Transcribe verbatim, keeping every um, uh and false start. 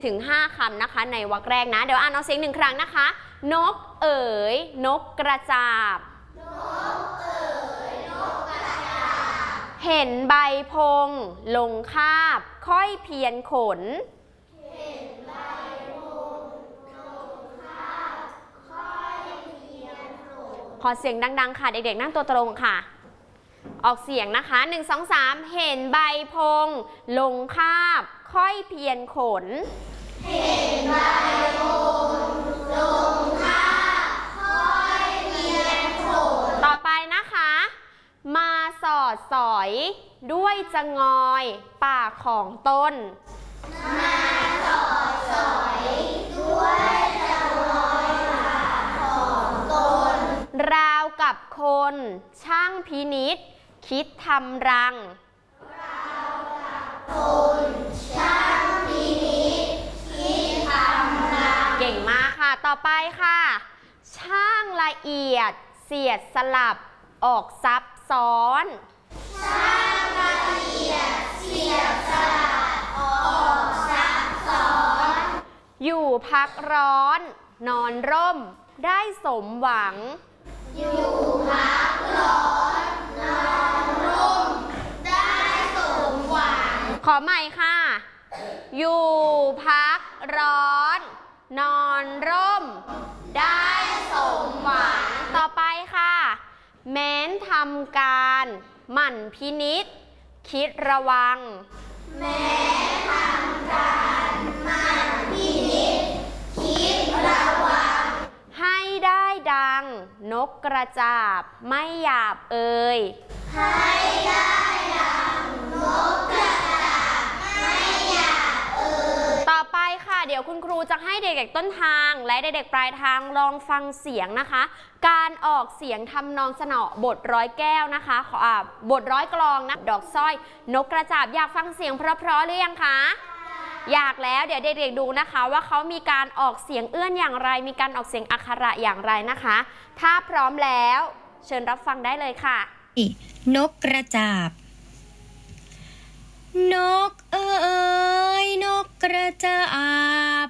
ถึงห้าคำนะคะในวรรคแรกนะเดี๋ยวอ่านเอาเสียงหนึ่งครั้งนะคะนกเอ๋ยนกกระจาบนกเอ๋ยนกกระจาบเห็นใบพงลงคาบค่อยเพียรขนเห็นใบพงลงคาบค่อยเพียรขนขอเสียงดังๆค่ะเด็กๆนั่งตัวตรงค่ะออกเสียงนะคะหนึ่ง สอง สามเห็นใบพงลงคาบค่อยเพียรขนเห็นใบพงลงคาบค่อยเพียรขนต่อไปนะคะมาสอดสอยด้วยจะงอยปากของต้นมาสอดสอยด้วยจะงอยปากของต้นราวกับคนช่างพินิจคิดทำรังราวกับคนช่างพินิจคิดทำรังเก่งมากค่ะต่อไปค่ะช่างละเอียดเสียดสลับออกซับซ้อนช่างละเอียดเสียดสลับออกซับซ้อนอยู่พักร้อนนอนร่มได้สมหวังอยู่พักร้อนนอนร่มได้สมหวังขอใหม่ค่ะอยู่พักร้อนนอนร่มได้สมหวังต่อไปค่ะแม้นทำการหมั่นพินิจคิดระวังแม้ทำการหมั่นพินิจคิดระวังให้ได้ดังนกกระจาบไม่หยาบเอ่ยให้ได้ดังนกกระจาบไม่หยาบเอ่ยต่อไปค่ะเดี๋ยวคุณครูจะให้เด็กๆต้นทางและเด็กๆปลายทางลองฟังเสียงนะคะการออกเสียงทำนองสนอบทร้อยแก้วนะคะขอบทร้อยกลองนะดอกสร้อยนกกระจาบอยากฟังเสียงเพราะๆหรือยังคะอยากแล้วเดี๋ยวเด็กๆดูนะคะว่าเขามีการออกเสียงเอื้อนอย่างไรมีการออกเสียงอักขระอย่างไรนะคะถ้าพร้อมแล้วเชิญรับฟังได้เลยค่ะนกกระจาบนกเอ๋ยนกกระจาบ